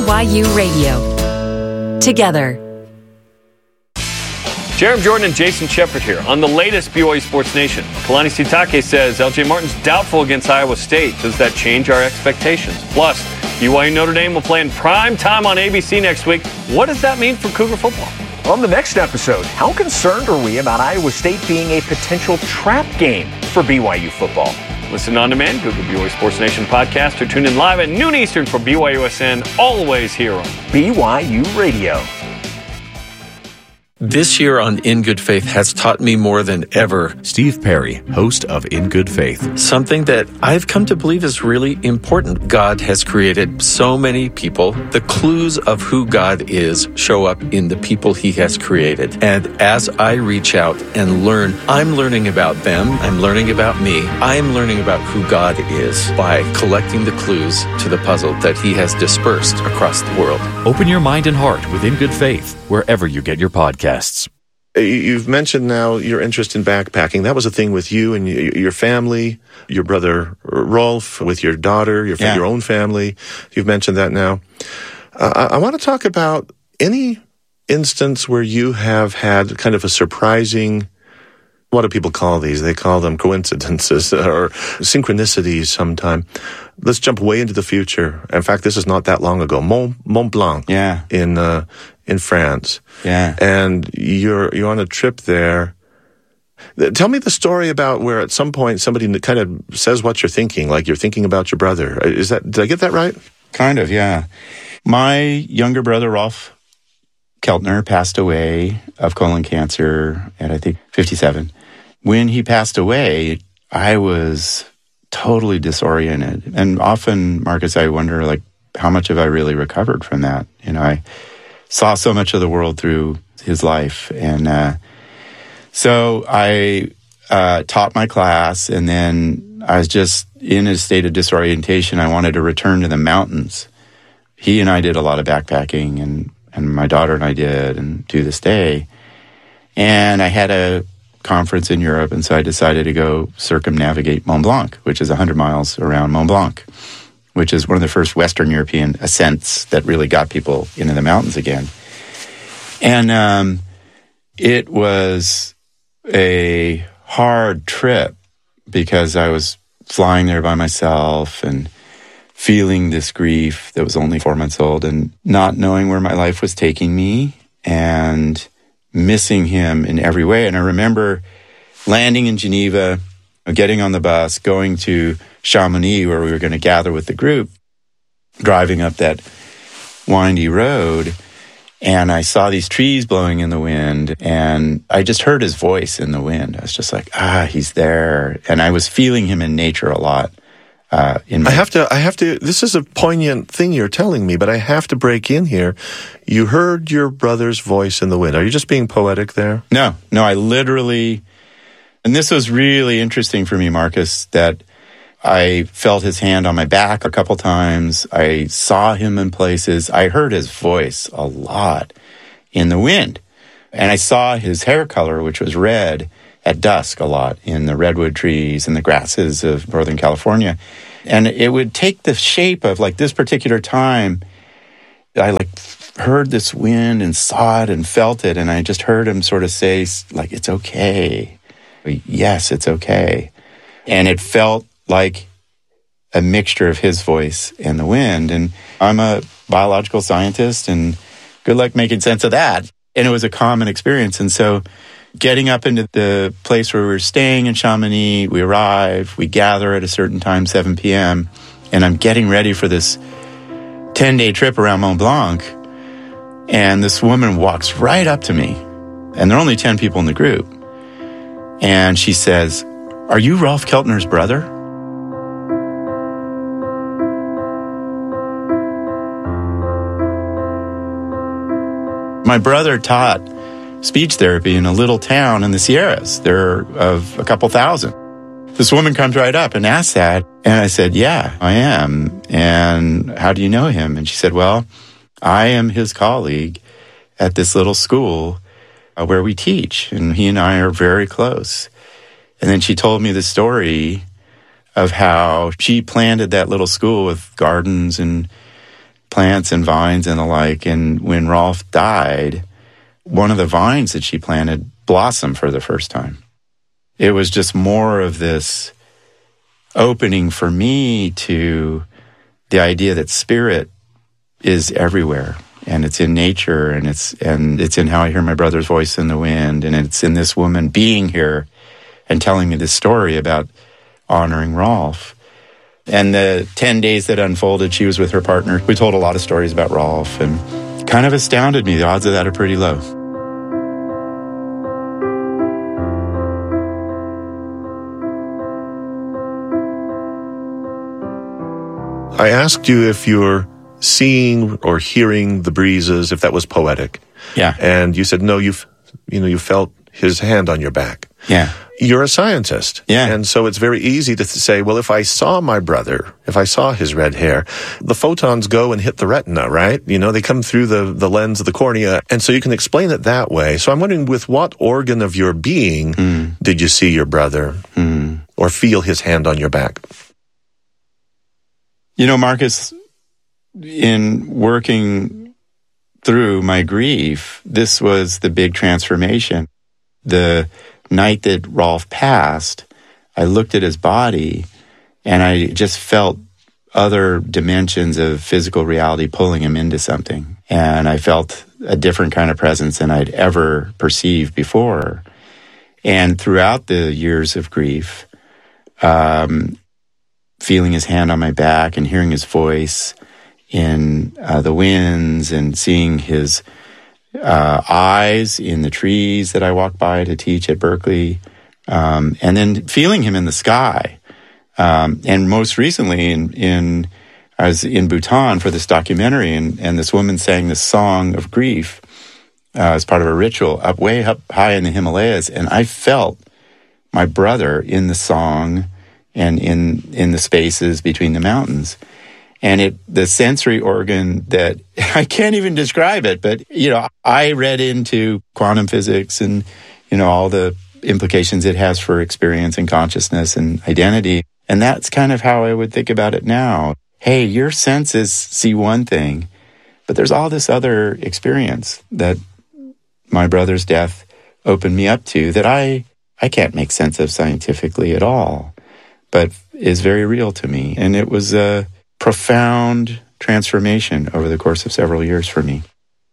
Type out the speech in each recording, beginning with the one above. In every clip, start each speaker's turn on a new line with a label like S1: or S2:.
S1: BYU Radio. Together.
S2: Jeremy Jordan and Jason Shepard here on the latest BYU Sports Nation. Kalani Sitake says LJ Martin's doubtful against Iowa State. Does that change our expectations? Plus, BYU Notre Dame will play in prime time on ABC next week. What does that mean for Cougar football?
S3: On the next episode, how concerned are we about Iowa State being a potential trap game for BYU football?
S2: Listen on demand, Google BYU Sports Nation podcast, or tune in live at noon Eastern for BYUSN, always here on
S3: BYU Radio.
S4: This year on In Good Faith has taught me more than ever.
S5: Steve Perry, host of In Good Faith.
S4: Something that I've come to believe is really important. God has created so many people. The clues of who God is show up in the people he has created. And as I reach out and learn, I'm learning about them. I'm learning about me. I'm learning about who God is by collecting the clues to the puzzle that he has dispersed across the world.
S5: Open your mind and heart with In Good Faith, wherever you get your podcasts.
S6: You've mentioned now your interest in backpacking. That was a thing with you and your family, your brother Rolf, with your daughter, your own family. You've mentioned that now. I want to talk about any instance where you have had kind of a surprising, what do people call these? They call them coincidences or synchronicities sometime. Let's jump way into the future. In fact, this is not that long ago. Mont Blanc in France.
S7: Yeah.
S6: And you're on a trip there. Tell me the story about where at some point somebody kind of says what you're thinking, like you're thinking about your brother. Did I get that right?
S7: Kind of, yeah. My younger brother, Rolf Keltner, passed away of colon cancer at, I think, 57. When he passed away, I was totally disoriented. And often, Marcus, I wonder, like, how much have I really recovered from that? You know, I saw so much of the world through his life. And so I taught my class, and then I was just in a state of disorientation. I wanted to return to the mountains. He and I did a lot of backpacking, and my daughter and I did, and to this day. And I had a conference in Europe, and so I decided to go circumnavigate Mont Blanc, which is 100 miles around Mont Blanc, which is one of the first Western European ascents that really got people into the mountains again. And it was a hard trip because I was flying there by myself and feeling this grief that was only 4 months old and not knowing where my life was taking me and missing him in every way. And I remember landing in Geneva, getting on the bus, going to Chamonix, where we were going to gather with the group, driving up that windy road, and I saw these trees blowing in the wind, and I just heard his voice in the wind. I was just like, he's there. And I was feeling him in nature a lot. I have to, this is a poignant thing you're telling me, but I have to break in here. You heard your brother's voice in the wind. Are you just being poetic there? No, I literally, and this was really interesting for me, Marcus, that I felt his hand on my back a couple times. I saw him in places. I heard his voice a lot in the wind. And I saw his hair color, which was red, at dusk a lot in the redwood trees and the grasses of Northern California. And it would take the shape of, like, this particular time, I, heard this wind and saw it and felt it, and I just heard him sort of say, like, it's okay. Yes, it's okay. And it felt like a mixture of his voice and the wind. And I'm a biological scientist, and good luck making sense of that. And it was a common experience. And so getting up into the place where we were staying in Chamonix, we arrive, we gather at a certain time, 7 p.m., and I'm getting ready for this 10-day trip around Mont Blanc, and this woman walks right up to me, and there are only 10 people in the group, and she says, "Are you Rolf Keltner's brother?" My brother taught speech therapy in a little town in the Sierras. There are of a couple thousand. This woman comes right up and asks that. And I said, yeah, I am. And how do you know him? And she said, well, I am his colleague at this little school where we teach. And he and I are very close. And then she told me the story of how she planted that little school with gardens and plants and vines and the like. And when Rolf died, one of the vines that she planted blossomed for the first time. It was just more of this opening for me to the idea that spirit is everywhere, and it's in nature, and it's in how I hear my brother's voice in the wind, and it's in this woman being here and telling me this story about honoring Rolf. And the 10 days that unfolded, she was with her partner. We told a lot of stories about Rolf, and kind of astounded me. The odds of that are pretty low.
S6: I asked you if you're seeing or hearing the breezes, if that was poetic.
S7: Yeah.
S6: And you said, no, you felt his hand on your back.
S7: Yeah.
S6: You're a scientist.
S7: Yeah.
S6: And so it's very easy to say, well, if I saw my brother, if I saw his red hair, the photons go and hit the retina, right? They come through the lens of the cornea. And so you can explain it that way. So I'm wondering, with what organ of your being did you see your brother or feel his hand on your back?
S7: Marcus, in working through my grief, this was the big transformation. The night that Rolf passed, I looked at his body and I just felt other dimensions of physical reality pulling him into something. And I felt a different kind of presence than I'd ever perceived before. And throughout the years of grief, feeling his hand on my back and hearing his voice in the winds and seeing his eyes in the trees that I walked by to teach at Berkeley, and then feeling him in the sky. And most recently, I was in Bhutan for this documentary, and this woman sang this song of grief as part of a ritual way up high in the Himalayas, and I felt my brother in the song and in the spaces between the mountains. And the sensory organ that, I can't even describe it, but, I read into quantum physics and, all the implications it has for experience and consciousness and identity. And that's kind of how I would think about it now. Hey, your senses see one thing, but there's all this other experience that my brother's death opened me up to that I can't make sense of scientifically at all, but is very real to me. And it was a profound transformation over the course of several years for me.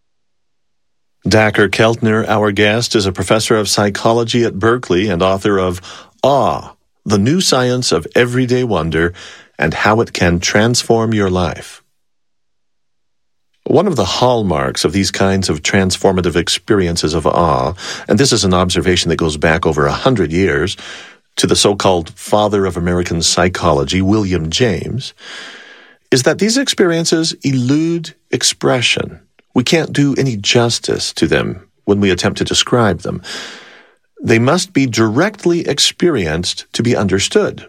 S6: Dacher Keltner, our guest, is a professor of psychology at Berkeley and author of Awe, The New Science of Everyday Wonder and How It Can Transform Your Life. One of the hallmarks of these kinds of transformative experiences of awe, and this is an observation that goes back over 100 years, to the so-called father of American psychology, William James, is that these experiences elude expression. We can't do any justice to them when we attempt to describe them. They must be directly experienced to be understood.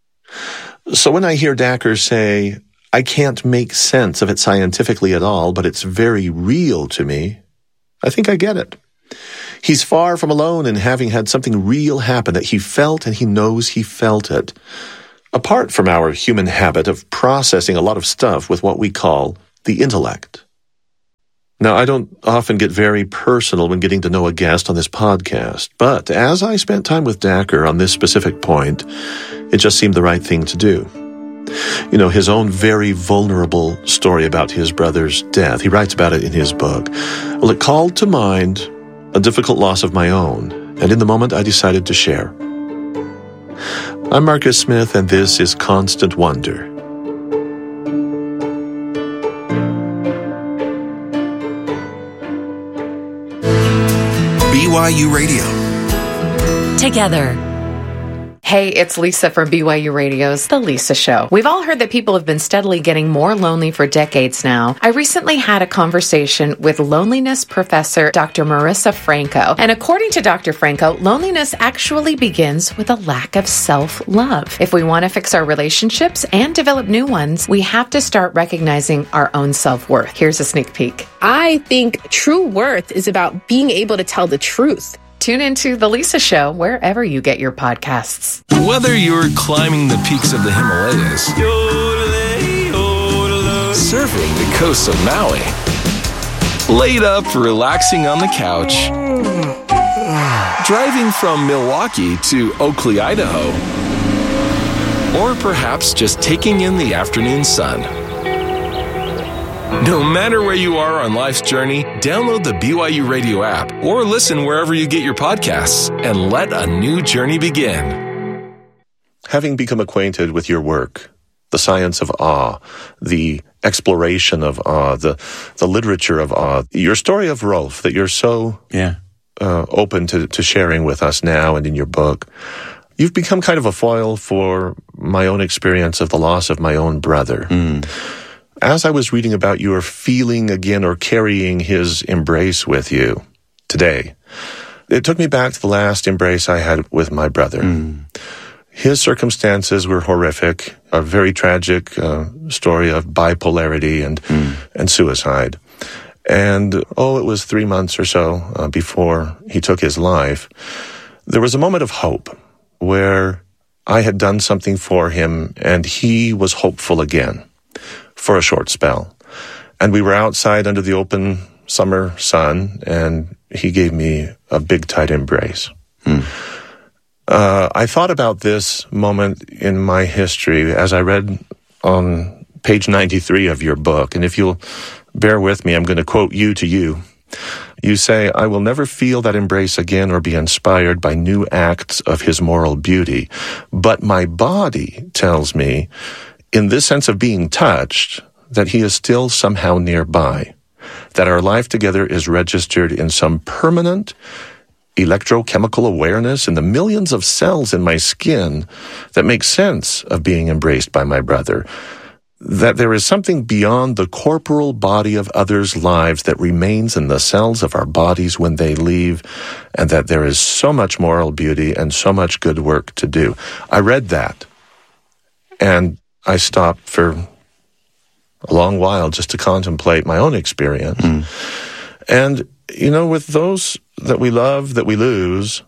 S6: So when I hear Dacher say, I can't make sense of it scientifically at all, but it's very real to me, I think I get it. He's far from alone in having had something real happen that he felt, and he knows he felt it. Apart from our human habit of processing a lot of stuff with what we call the intellect. Now, I don't often get very personal when getting to know a guest on this podcast, but as I spent time with Dacher on this specific point, it just seemed the right thing to do. His own very vulnerable story about his brother's death, he writes about it in his book. Well, it called to mind a difficult loss of my own, and in the moment I decided to share. I'm Marcus Smith, and this is Constant Wonder.
S8: BYU Radio.
S1: Together.
S9: Hey, it's Lisa from BYU Radio's The Lisa Show. We've all heard that people have been steadily getting more lonely for decades now. I recently had a conversation with loneliness professor Dr. Marissa Franco. And according to Dr. Franco, loneliness actually begins with a lack of self-love. If we want to fix our relationships and develop new ones, we have to start recognizing our own self-worth. Here's a sneak peek.
S10: I think true worth is about being able to tell the truth.
S9: Tune into The Lisa Show wherever you get your podcasts.
S8: Whether you're climbing the peaks of the Himalayas surfing the coast of Maui, laid up relaxing on the couch, driving from Milwaukee to Oakley, Idaho, or perhaps just taking in the afternoon sun. No matter where you are on life's journey, download the BYU Radio app or listen wherever you get your podcasts and let a new journey begin.
S6: Having become acquainted with your work, the science of awe, the exploration of awe, the literature of awe, your story of Rolf that you're so open to sharing with us now and in your book, you've become kind of a foil for my own experience of the loss of my own brother. As I was reading about your feeling again or carrying his embrace with you today, it took me back to the last embrace I had with my brother. His circumstances were horrific, a very tragic story of bipolarity and suicide. And, it was 3 months or so before he took his life. There was a moment of hope where I had done something for him and he was hopeful again for a short spell. And we were outside under the open summer sun and he gave me a big, tight embrace. I thought about this moment in my history as I read on page 93 of your book. And if you'll bear with me, I'm going to quote you to you. You say, "I will never feel that embrace again or be inspired by new acts of his moral beauty. But my body tells me, in this sense of being touched, that he is still somehow nearby, that our life together is registered in some permanent electrochemical awareness in the millions of cells in my skin that make sense of being embraced by my brother, that there is something beyond the corporal body of others' lives that remains in the cells of our bodies when they leave, and that there is so much moral beauty and so much good work to do." I read that, and I stopped for a long while just to contemplate my own experience. And, with those that we love, that we lose,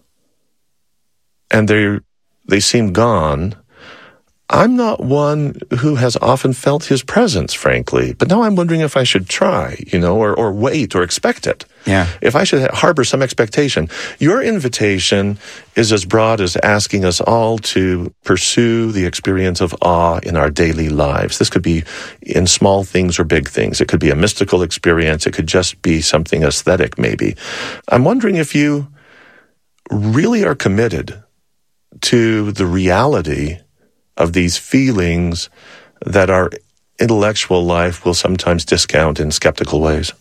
S6: and they seem gone, I'm not one who has often felt his presence, frankly. But now I'm wondering if I should try, or wait or expect it.
S7: Yeah.
S6: If I should harbor some expectation. Your invitation is as broad as asking us all to pursue the experience of awe in our daily lives. This could be in small things or big things. It could be a mystical experience. It could just be something aesthetic, maybe. I'm wondering if you really are committed to the reality of these feelings that our intellectual life will sometimes discount in skeptical ways.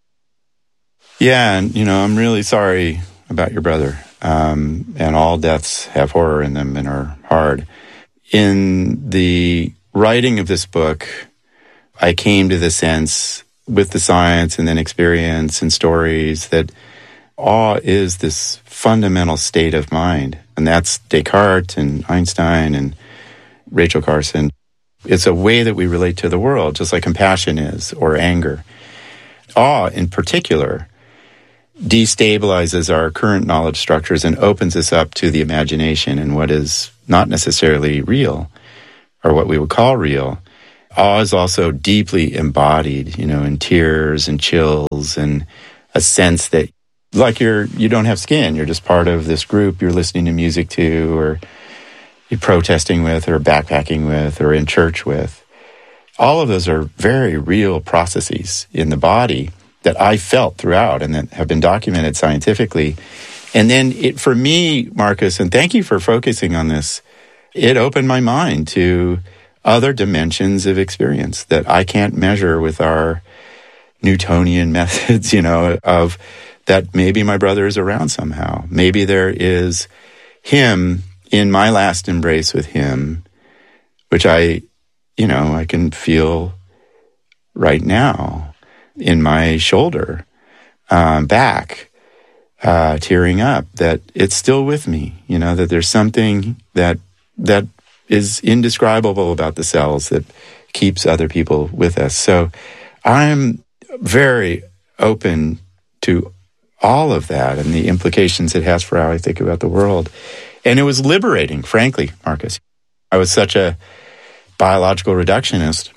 S7: Yeah, and, I'm really sorry about your brother. And all deaths have horror in them and are hard. In the writing of this book, I came to the sense, with the science and then experience and stories, that awe is this fundamental state of mind. And that's Descartes and Einstein and Rachel Carson. It's a way that we relate to the world, just like compassion is, or anger. Awe, in particular, destabilizes our current knowledge structures and opens us up to the imagination and what is not necessarily real, or what we would call real. Awe is also deeply embodied, in tears and chills and a sense that, like you don't have skin, you're just part of this group you're listening to music to, or you're protesting with, or backpacking with, or in church with. All of those are very real processes in the body that I felt throughout and that have been documented scientifically. And then for me, Marcus, and thank you for focusing on this, it opened my mind to other dimensions of experience that I can't measure with our Newtonian methods, of that maybe my brother is around somehow. Maybe there is him in my last embrace with him, which I can feel right now in my shoulder, back, tearing up, that it's still with me, that there's something that is indescribable about the cells that keeps other people with us. So I'm very open to all of that and the implications it has for how I think about the world. And it was liberating, frankly, Marcus. I was such a biological reductionist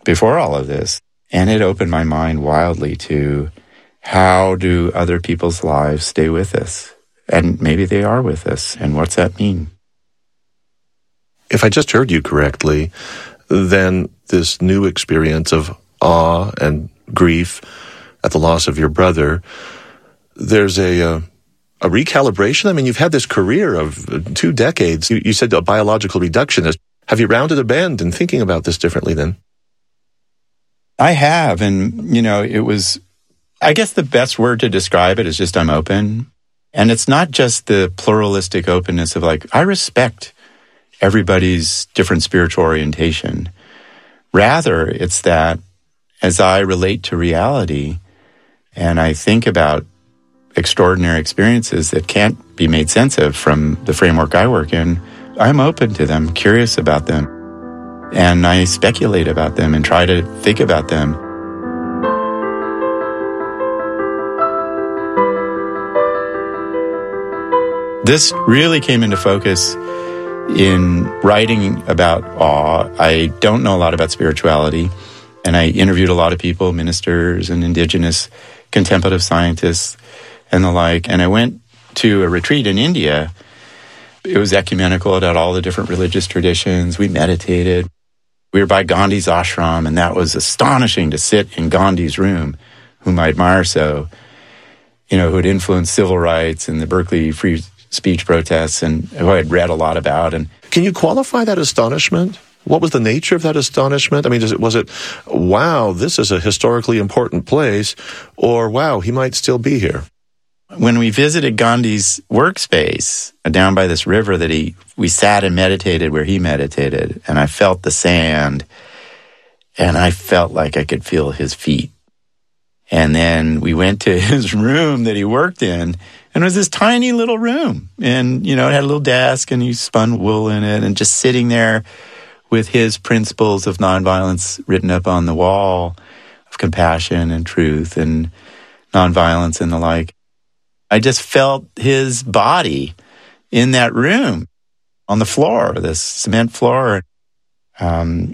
S7: before all of this. And it opened my mind wildly to how do other people's lives stay with us? And maybe they are with us. And what's that mean?
S6: If I just heard you correctly, then this new experience of awe and grief at the loss of your brother, there's a recalibration. I mean, you've had this career of 2 decades. You said a biological reductionist. Have you rounded a bend in thinking about this differently then?
S7: I have. And, it was, I guess the best word to describe it is just I'm open. And it's not just the pluralistic openness of I respect everybody's different spiritual orientation. Rather, it's that as I relate to reality and I think about extraordinary experiences that can't be made sense of from the framework I work in, I'm open to them, curious about them, and I speculate about them and try to think about them. This really came into focus in writing about awe. I don't know a lot about spirituality, and I interviewed a lot of people, ministers and indigenous contemplative scientists and the like, and I went to a retreat in India. It was ecumenical. It had all the different religious traditions. We meditated. We were by Gandhi's ashram, and that was astonishing to sit in Gandhi's room, whom I admire so, who had influenced civil rights and the Berkeley free speech protests, and who I had read a lot about. And
S6: can you qualify that astonishment? What was the nature of that astonishment? I mean, was it, wow, this is a historically important place, or wow, he might still be here?
S7: When we visited Gandhi's workspace down by this river we sat and meditated where he meditated, and I felt the sand, and I felt like I could feel his feet. And then we went to his room that he worked in, and it was this tiny little room. And, it had a little desk, and he spun wool in it, and just sitting there with his principles of nonviolence written up on the wall, of compassion and truth and nonviolence and the like. I just felt his body in that room on the floor, this cement floor. And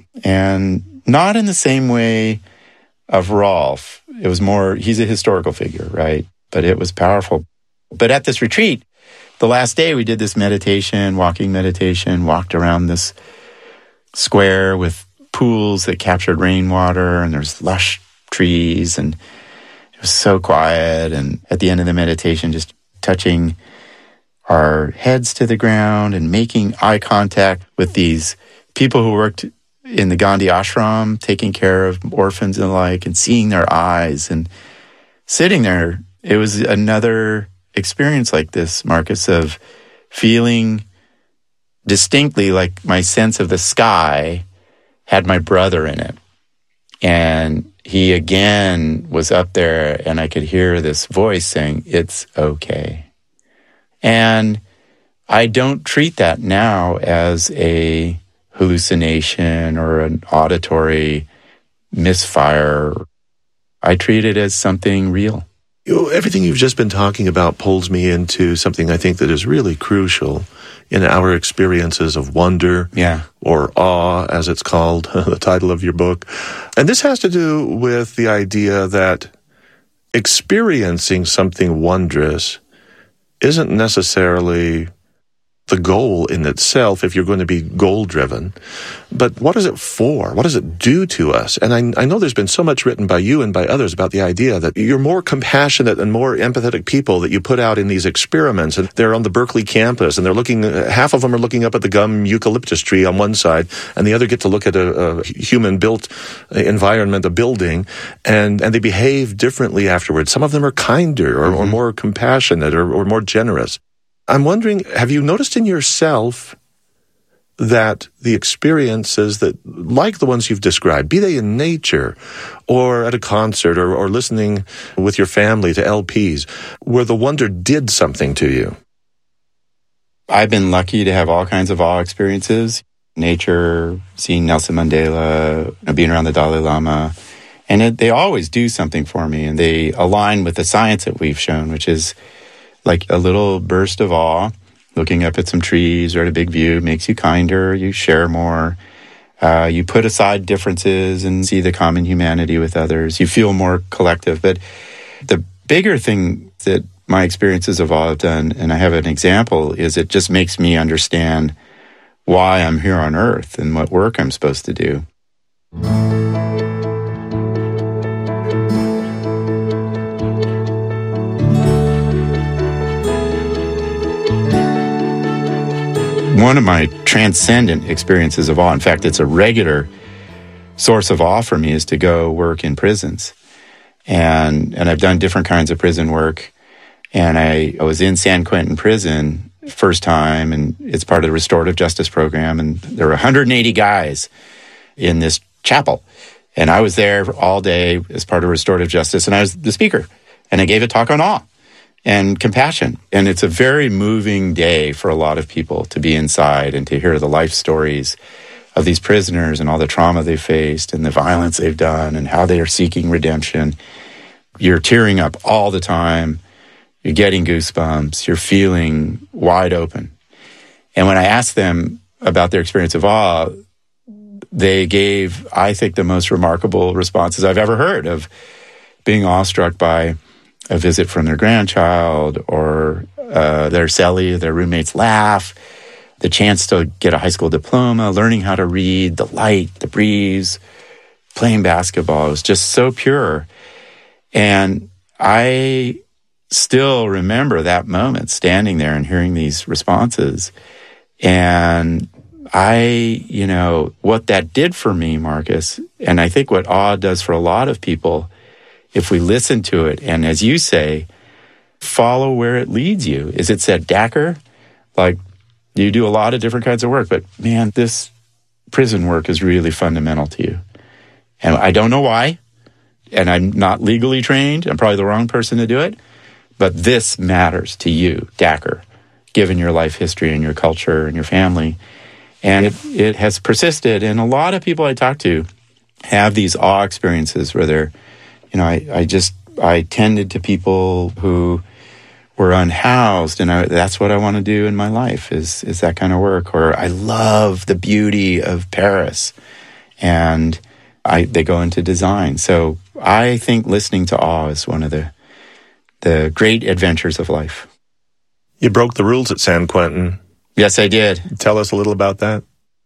S7: not in the same way of Rolf. It was more, he's a historical figure, right? But it was powerful. But at this retreat, the last day we did this walking meditation, walked around this square with pools that captured rainwater, and there's lush trees, and it was so quiet. And at the end of the meditation, just touching our heads to the ground and making eye contact with these people who worked in the Gandhi ashram, taking care of orphans and the like, and seeing their eyes and sitting there. It was another experience like this, Marcus, of feeling distinctly like my sense of the sky had my brother in it. And he again was up there, and I could hear this voice saying, "It's okay." And I don't treat that now as a hallucination or an auditory misfire. I treat it as something real.
S6: Everything you've just been talking about pulls me into something I think that is really crucial in our experiences of wonder, or awe, as it's called, the title of your book. And this has to do with the idea that experiencing something wondrous isn't necessarily the goal in itself if you're going to be goal-driven. But what is it for? What does it do to us? And I know there's been so much written by you and by others about the idea that you're more compassionate and more empathetic people that you put out in these experiments. And they're on the Berkeley campus, and they're looking, half of them are looking up at the gum eucalyptus tree on one side, and the other get to look at a human-built environment, a building, and they behave differently afterwards. Some of them are kinder or more compassionate or more generous. I'm wondering, have you noticed in yourself that the experiences that, like the ones you've described, be they in nature or at a concert or listening with your family to LPs, where the wonder did something to you?
S7: I've been lucky to have all kinds of awe experiences. Nature, seeing Nelson Mandela, being around the Dalai Lama. And they always do something for me, and they align with the science that we've shown, which is like a little burst of awe, looking up at some trees or at a big view makes you kinder, you share more. You put aside differences and see the common humanity with others. You feel more collective. But the bigger thing that my experiences of awe have done, and I have an example, is it just makes me understand why I'm here on earth and what work I'm supposed to do. One of my transcendent experiences of awe, in fact, it's a regular source of awe for me, is to go work in prisons. And I've done different kinds of prison work. And I was in San Quentin prison first time, and it's part of the restorative justice program. And there were 180 guys in this chapel. And I was there all day as part of restorative justice, and I was the speaker. And I gave a talk on awe and compassion. And it's a very moving day for a lot of people to be inside and to hear the life stories of these prisoners and all the trauma they faced and the violence they've done and how they are seeking redemption. You're tearing up all the time. You're getting goosebumps. You're feeling wide open. And when I asked them about their experience of awe, they gave, I think, the most remarkable responses I've ever heard of being awestruck by a visit from their grandchild or their cellie, their roommate's laugh, the chance to get a high school diploma, learning how to read, the light, the breeze, playing basketball. It was just so pure. And I still remember that moment, standing there and hearing these responses. And what that did for me, Marcus, and I think what awe does for a lot of people, if we listen to it, and as you say, follow where it leads you. Is it said, Dacher, like, you do a lot of different kinds of work, but man, this prison work is really fundamental to you. And I don't know why, and I'm not legally trained. I'm probably the wrong person to do it, but this matters to you, Dacher, given your life history and your culture and your family. And it has persisted. And a lot of people I talk to have these awe experiences where they're, I tended to people who were unhoused, and that's what I want to do in my life is that kind of work. Or I love the beauty of Paris, and they go into design. So I think listening to awe is one of the great adventures of life.
S6: You broke the rules at San Quentin.
S7: Yes, I did.
S6: Tell us a little about that.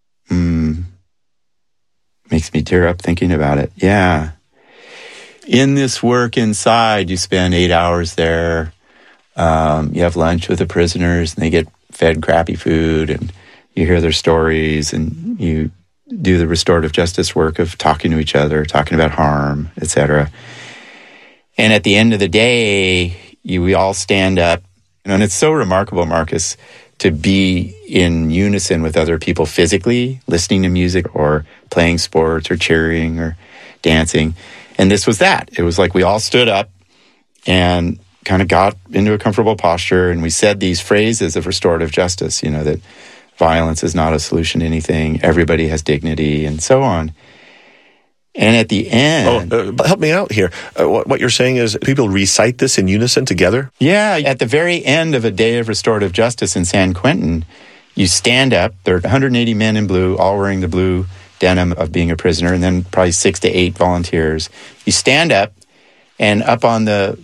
S7: Makes me tear up thinking about it. Yeah. In this work inside, you spend 8 hours there. You have lunch with the prisoners, and they get fed crappy food, and you hear their stories, and you do the restorative justice work of talking to each other, talking about harm, etc. And at the end of the day, we all stand up. And it's so remarkable, Marcus, to be in unison with other people physically, listening to music or playing sports or cheering or dancing. And this was that. It was like we all stood up and kind of got into a comfortable posture, and we said these phrases of restorative justice, that violence is not a solution to anything, everybody has dignity, and so on. And at the end...
S6: help me out here. What you're saying is people recite this in unison together?
S7: Yeah. At the very end of a day of restorative justice in San Quentin, you stand up. There are 180 men in blue, all wearing the blue denim of being a prisoner, and then probably 6 to 8 volunteers. You stand up, and up on the